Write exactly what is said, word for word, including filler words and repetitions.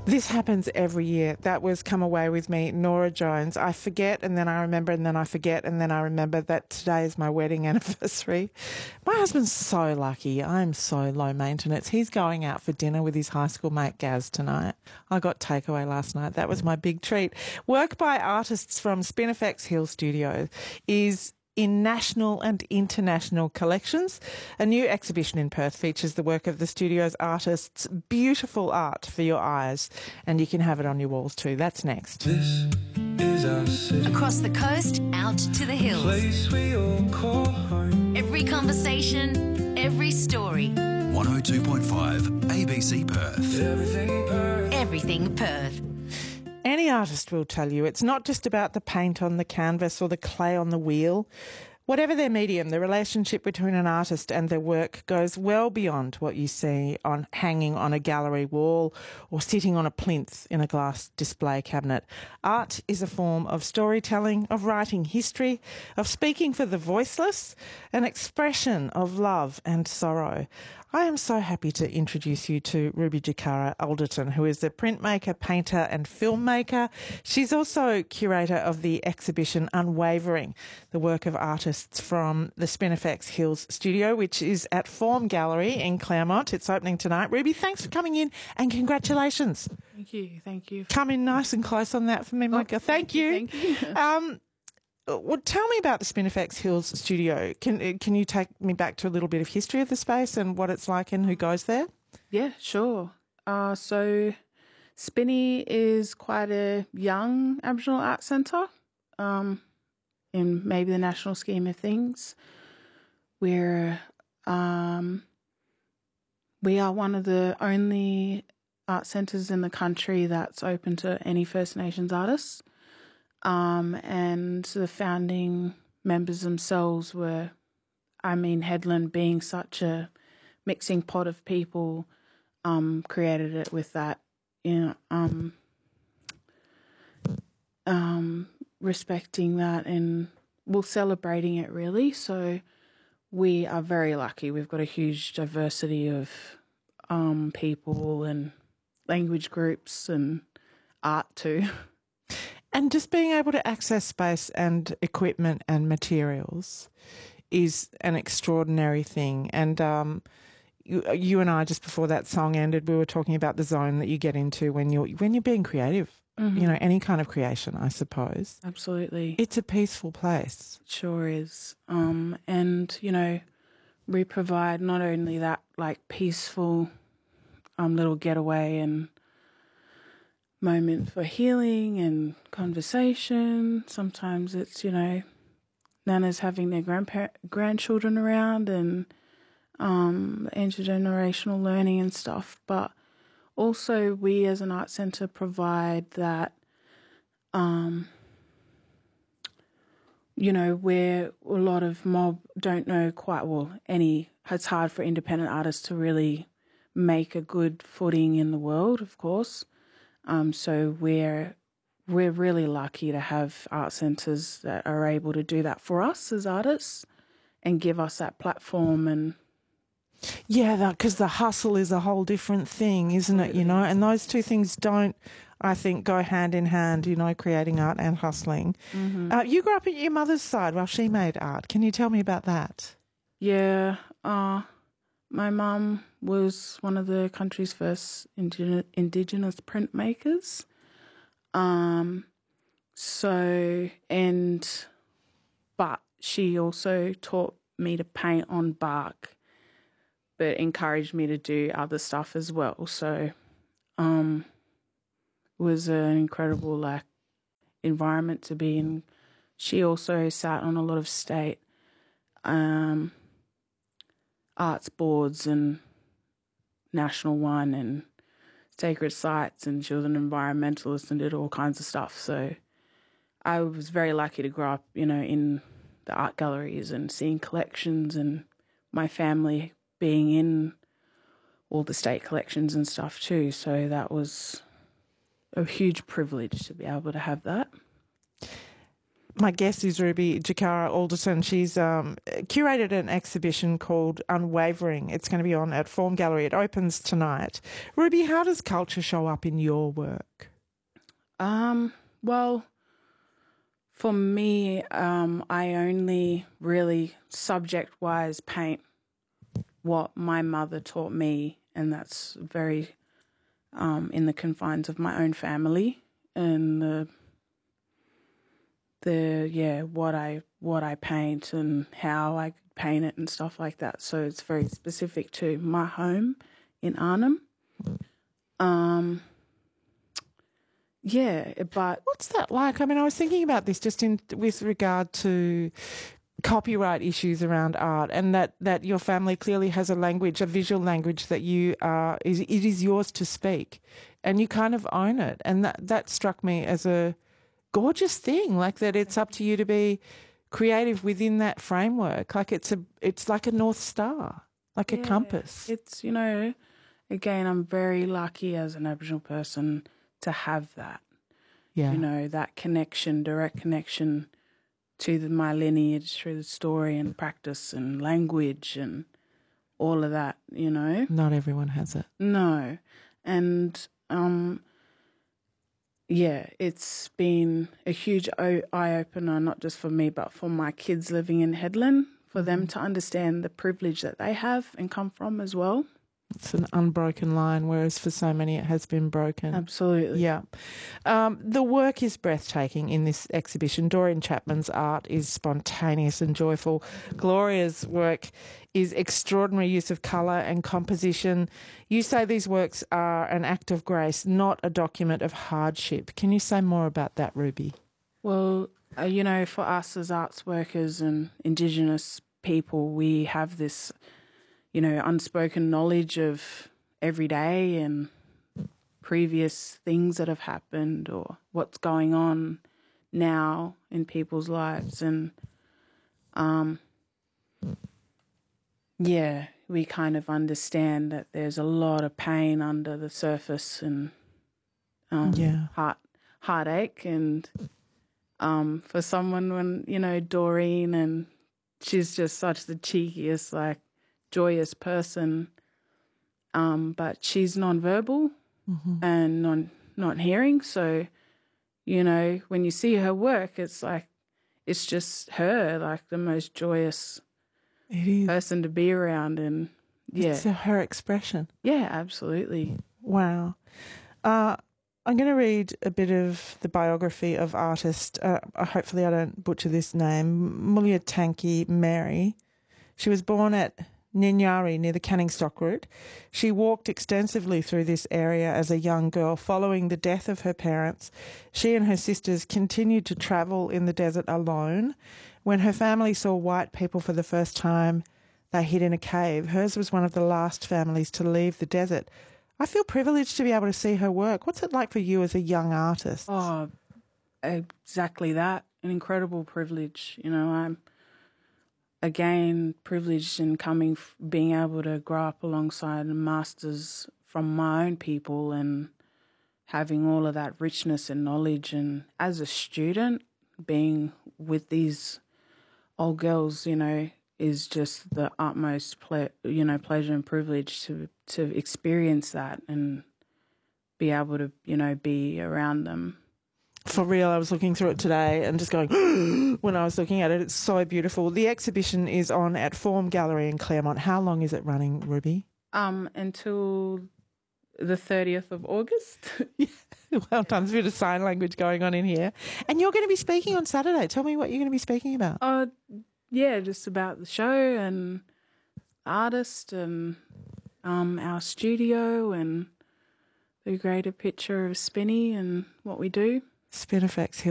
This happens every year. That was Come Away With Me, Nora Jones. I forget and then I remember and then I forget and then I remember that today is my wedding anniversary. My husband's so lucky. I'm so low maintenance. He's going out for dinner with his high school mate Gaz tonight. I got takeaway last night. That was my big treat. Work by artists from Spinifex Hill Studio is in national and international collections. A new exhibition in Perth features the work of the studio's artists, beautiful art for your eyes, and you can have it on your walls too. That's next. This is our city. Across the coast, out to the hills. Place we all call home. Every conversation, every story. one oh two point five A B C Perth. Everything Perth. Everything Perth. Any artist will tell you it's not just about the paint on the canvas or the clay on the wheel. Whatever their medium, the relationship between an artist and their work goes well beyond what you see on hanging on a gallery wall or sitting on a plinth in a glass display cabinet. Art is a form of storytelling, of writing history, of speaking for the voiceless, an expression of love and sorrow. I am so happy to introduce you to Ruby Jakara Alderton, who is a printmaker, painter and filmmaker. She's also curator of the exhibition Unwavering, the work of artists from the Spinifex Hills studio, which is at Form Gallery in Claremont. It's opening tonight. Ruby, thanks for coming in and congratulations. Thank you. Thank you. Come in nice and close on that for me, Micah. Oh, thank, thank you. you. Thank you. um, Well, tell me about the Spinifex Hills studio. Can can you take me back to a little bit of history of the space and what it's like and who goes there? Yeah, sure. Uh, so Spinny is quite a young Aboriginal art centre um, in maybe the national scheme of things. We're, um, we are one of the only art centres in the country that's open to any First Nations artists. Um, and the founding members themselves were, I mean, Headland being such a mixing pot of people, um, created it with that, you know, um, um, respecting that and, well, celebrating it really. So we are very lucky. We've got a huge diversity of um, people and language groups and art too. And just being able to access space and equipment and materials is an extraordinary thing. And um, you, you and I, just before that song ended, we were talking about the zone that you get into when you're when you're being creative. Mm-hmm. You know, any kind of creation, I suppose. Absolutely, it's a peaceful place. It sure is. Um, and you know, we provide not only that like peaceful um, little getaway and moment for healing and conversation. Sometimes it's, you know, nanas having their grandpa- grandchildren around and um, intergenerational learning and stuff. But also we as an art centre provide that, um, you know, where a lot of mob don't know quite well any, it's hard for independent artists to really make a good footing in the world, of course. Um, so we're we're really lucky to have art centres that are able to do that for us as artists and give us that platform. And yeah, because the hustle is a whole different thing, isn't it? You know, and those two things don't, I think, go hand in hand. You know, creating art and hustling. Mm-hmm. Uh, you grew up at your mother's side while she made art. Can you tell me about that? Yeah. Uh, My mum was one of the country's first indigenous, indigenous printmakers. Um, so, and, but she also taught me to paint on bark, but encouraged me to do other stuff as well. So, um, it was an incredible, like, environment to be in. She also sat on a lot of state, um, arts boards and national one and sacred sites, and she was an environmentalist and did all kinds of stuff. So I was very lucky to grow up, you know, in the art galleries and seeing collections, and my family being in all the state collections and stuff too. So that was a huge privilege to be able to have that. My guest is Ruby Jakara Alderson. She's um, curated an exhibition called Unwavering. It's going to be on at Form Gallery. It opens tonight. Ruby, how does culture show up in your work? Um, well, for me, um, I only really subject-wise paint what my mother taught me, and that's very um, in the confines of my own family and the the yeah what I what I paint and how I paint it and stuff like that. So it's very specific to my home in Arnhem. Um, yeah, but What's that like? I mean, I was thinking about this just in with regard to copyright issues around art, and that, that your family clearly has a language, a visual language that you are is it is yours to speak, and you kind of own it, and that that struck me as a gorgeous thing, like that it's up to you to be creative within that framework. Like it's a it's like a North Star, like a yeah, compass. It's, you know, again, I'm very lucky as an Aboriginal person to have that. Yeah. You know, that connection, direct connection to the, my lineage through the story and practice and language and all of that, you know. Not everyone has it. No. And, um, yeah, it's been a huge o- eye-opener, not just for me, but for my kids living in Headland, for them to understand the privilege that they have and come from as well. It's an unbroken line, whereas for so many it has been broken. Absolutely. Yeah. Um, the work is breathtaking in this exhibition. Doreen Chapman's art is spontaneous and joyful. Gloria's work is extraordinary use of colour and composition. You say these works are an act of grace, not a document of hardship. Can you say more about that, Ruby? Well, uh, you know, for us as arts workers and Indigenous people, we have this, you know, unspoken knowledge of every day and previous things that have happened or what's going on now in people's lives. And, um, yeah, we kind of understand that there's a lot of pain under the surface and um, Yeah. heart heartache. And um, for someone when, you know, Doreen, and she's just such the cheekiest, like, joyous person, um, but she's non-verbal and non not hearing. So, you know, when you see her work, it's like it's just her, like the most joyous It is. person to be around. And yeah, It's her expression. yeah, absolutely. Wow. Uh, I'm going to read a bit of the biography of artist, uh, hopefully I don't butcher this name, Mulyatanki Mary. She was born at Ninyari near the Canning Stock Route. She walked extensively through this area as a young girl. Following the death of her parents, she and her sisters continued to travel in the desert alone. When her family saw white people for the first time, they hid in a cave. Hers was one of the last families to leave the desert. I feel privileged to be able to see her work. What's it like for you as a young artist? Oh, exactly that. An incredible privilege. You know, I'm again privileged in coming, being able to grow up alongside masters from my own people and having all of that richness and knowledge. And as a student, being with these old girls, you know, is just the utmost, ple- you know, pleasure and privilege to to experience that and be able to, you know, be around them. For real, I was looking through it today and just going, when I was looking at it, it's so beautiful. The exhibition is on at Form Gallery in Claremont. How long is it running, Ruby? Um, until the thirtieth of August. Well done. There's a bit of sign language going on in here. And you're going to be speaking on Saturday. Tell me what you're going to be speaking about. Uh, yeah, just about the show and artist and um, our studio and the greater picture of Spinny and what we do. Spinifex